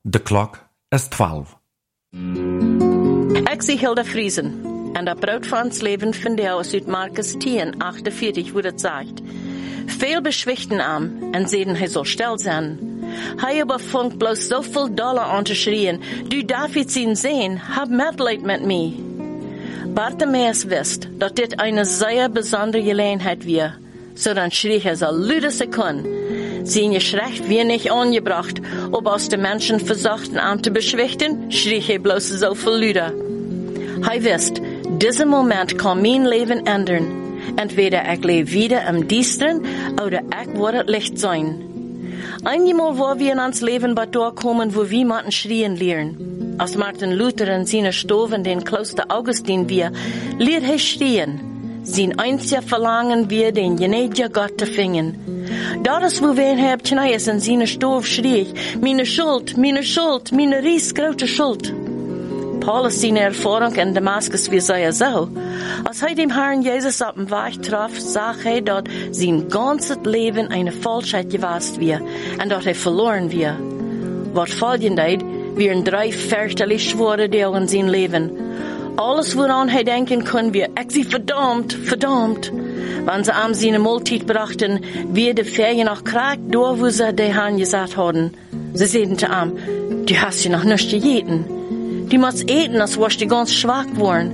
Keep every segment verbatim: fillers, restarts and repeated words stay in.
De klok is twaalf. Ik zie Hilda Friesen en dat brood van ons leven vind ik uit Markus tien, achtundvierzig, wo dat sagt. Veel beschwichten am en zeiden hij soll still sein. Hij aber funkt bloß so viel Dollar an zu schreien, du darfst ihn sehen, hab Mitleid mit mir. Bartimäus wist dat dit eine sehr besondere Gelegenheit war, so dann schrie er so laut als er kann. Sein Geschrei wir nicht angebracht, ob aus den Menschen versuchten, ihn zu beschwichtigen, schrie er bloß so viel lauter. Er wisst, dieser Moment kann mein Leben ändern. Entweder ich lebe wieder im Düstern oder ich werde Licht sein. Einmal, wo wir in uns Leben bei durchkommen, wo wir manchen schrien lernen. Als Martin Luther in seiner Stove in den Kloster Augustin wir, lehrt er schrien. Sein einziger Verlangen wir, den gnädigen Gott zu finden. Das ist, wo wir in Herr Pchneis in seiner Stove schrie, meine Schuld, meine Schuld, meine riesengroße Schuld. Paulus seine Erfahrung in Damaskus wie sei er so. Als er dem Herrn Jesus auf dem Weg traf, sah er, dass sein ganzes Leben eine Falschheit gewesen war und dass er verloren war. Was folgend hat, wären drei fürchterlich schwere Dinge in seinem Leben. Alles, woran er denken kann, wir, ich sie verdammt, verdammt. Wenn sie am seine Mahlzeit brachten, wir die Ferien noch krank, da wo sie den Herrn gesagt hatten. Sie sagten zu ihm, du hast ja noch nichts gegessen. Du musst eten, als wirst du ganz schwach geworden.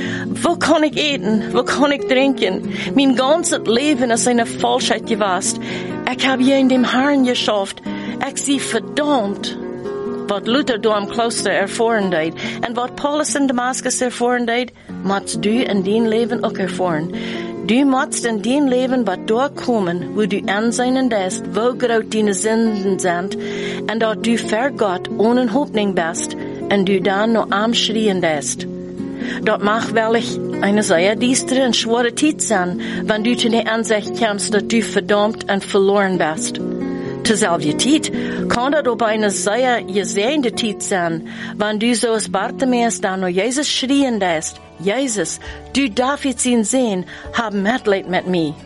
Wo kann ich eten? Wo kann ich trinken? Mein ganzes Leben ist eine Falschheit gewesen. Ich habe hier in dem Herrn geschafft. Ich sie verdammt. Was Luther da im Kloster erfahren hat und was Paulus in Damaskus erfahren hat, musst du in dein Leben auch erfahren. Du musst in dein Leben was durchkommen, wo du ansehen darfst, wo groß deine Sünden sind und dass du für Gott ohne Hoffnung bist und du dann noch am Schreien darfst. Das mag wirklich eine sehr düstere und schwere Zeit sein, wenn du zu der Ansicht kommst, dass du verdammt und verloren bist. Zur selben Zeit kann das aber eine sehr gesehende Zeit sein, wenn du so als Bartimäus dann noch Jesus schreien darfst, Jesus, du darfst ihn sehen, hab Mitleid mit mir.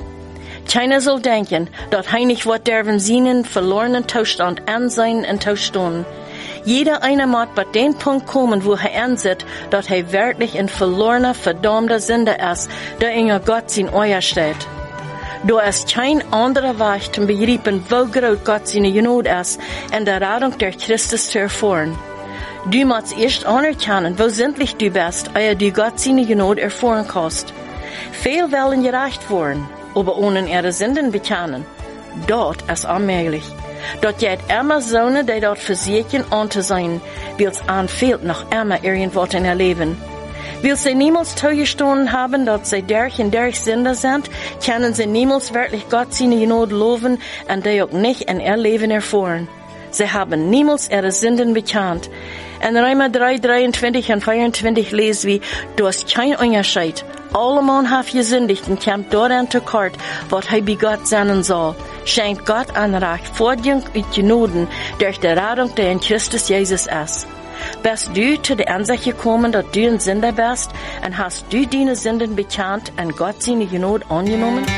Keiner soll denken, dass er nicht wird derven seinen verlorenen Zustand ansehen und Zustand. Jeder einer muss bei dem Punkt kommen, wo er ansieht, dass er wirklich ein verlorener, verdammter Sünder ist, der in Gott sein Euer steht. Da ist kein anderer Weg zum begreifen, wo groß Gott seine Gnade ist, in der Rettung der Christus zu erfahren. Du musst erst anerkennen, wo sündlich du bist, ehe du Gott seine Gnade erfahren kannst. Viele wollen gerecht werden, aber ohne ihre Sünden bekennen. Dort ist unmöglich. Dort geht immer Söhne, die dort versuchen anzusehen, weil es anfehlt noch immer irgendwas in ihr Leben. Weil sie niemals zugestanden haben, dass sie durch und durch Sünder sind, können sie niemals wirklich Gott seine Gnade loben und die auch nicht in ihr Leben erfahren. Sie haben niemals ihre Sünden bekannt. In Römer drei, dreiundzwanzig und vierundzwanzig lesen wir, du hast kein Unterschied. Alle Mann haben gesündigt und kommt daran zu kurz, was er bei Gott sein soll. Schenkt Gott ein Recht, Fortgang und Gnaden durch die Rettung, die in Christus Jesus ist. Bist du zu der Ansicht gekommen, dass du ein Sünder bist und hast du deine Sünden bekannt und Gott seine Gnade angenommen?